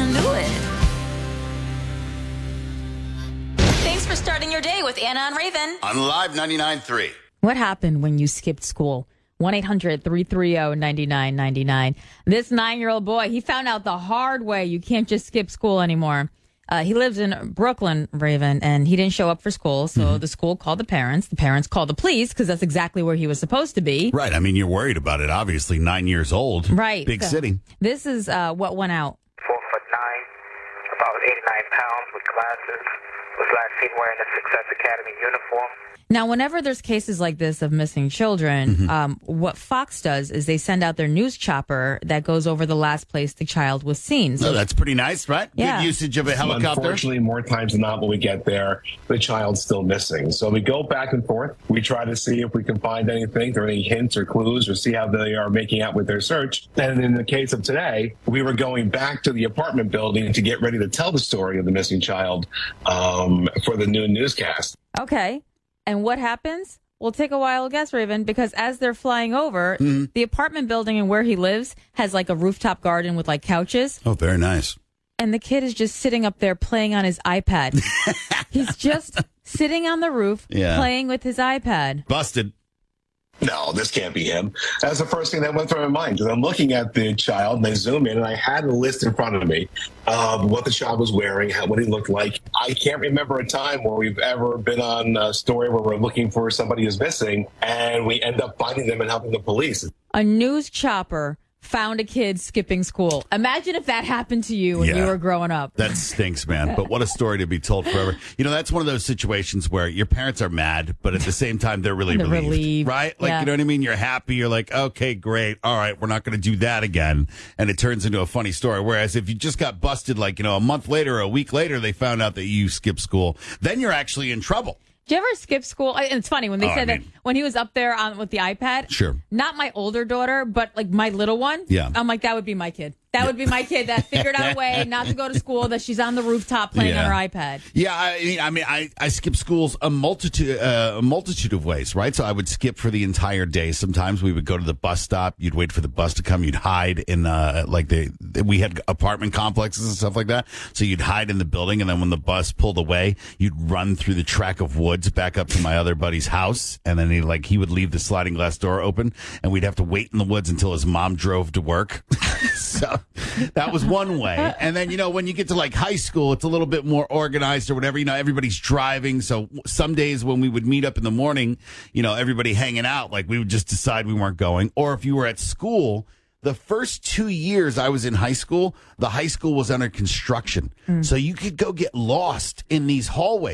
and do it. Thanks for starting your day with Anna and Raven. On Live 99.3. What happened when you skipped school? 1-800-330-9999. This 9-year-old boy, he found out the hard way you can't just skip school anymore. He lives in Brooklyn, Raven, and he didn't show up for school, so the school called the parents. The parents called the police because that's exactly where he was supposed to be. Right. I mean, you're worried about it, obviously. 9 years old. Right. Big city. This is what went out. 4'9", about 89 pounds, with glasses, was last seen wearing a Success Academy uniform. Now, whenever there's cases like this of missing children, what Fox does is they send out their news chopper that goes over the last place the child was seen. So that's pretty nice, right? Yeah. Good usage of a helicopter. Unfortunately, more times than not, when we get there, the child's still missing. So we go back and forth. We try to see if we can find anything, or any hints or clues, or see how they are making out with their search. And in the case of today, we were going back to the apartment building to get ready to tell the story of the missing child for the noon newscast. Okay. And what happens? We'll take a wild guess, Raven, because as they're flying over, the apartment building and where he lives has like a rooftop garden with like couches. Oh, very nice. And the kid is just sitting up there playing on his iPad. He's just sitting on the roof playing with his iPad. Busted. No, this can't be him. That's the first thing that went through my mind, because I'm looking at the child and I zoom in and I had a list in front of me of what the child was wearing, what he looked like. I can't remember a time where we've ever been on a story where we're looking for somebody who's missing and we end up finding them and helping the police. A news chopper found a kid skipping school. Imagine if that happened to you when you were growing up. That stinks, man. But what a story to be told forever. You know, that's one of those situations where your parents are mad, but at the same time, they're really relieved. Right? Like, you know what I mean? You're happy. You're like, okay, great. All right, we're not going to do that again. And it turns into a funny story. Whereas if you just got busted, like, you know, a month later or a week later, they found out that you skipped school, then you're actually in trouble. Did you ever skip school? And it's funny when they said that when he was up there with the iPad. Sure. Not my older daughter, but like my little one. Yeah. I'm like, that would be my kid. That would be my kid that figured out a way not to go to school, that she's on the rooftop playing on her iPad. Yeah, I skip schools a multitude of ways, right? So I would skip for the entire day. Sometimes we would go to the bus stop. You'd wait for the bus to come. You'd hide in we had apartment complexes and stuff like that. So you'd hide in the building, and then when the bus pulled away, you'd run through the track of woods back up to my other buddy's house, and then he would leave the sliding glass door open, and we'd have to wait in the woods until his mom drove to work. So that was one way. And then, you know, when you get to like high school, it's a little bit more organized or whatever. You know, everybody's driving. So some days when we would meet up in the morning, you know, everybody hanging out, like we would just decide we weren't going. Or if you were at school, the first 2 years I was in high school, the high school was under construction. So you could go get lost in these hallways.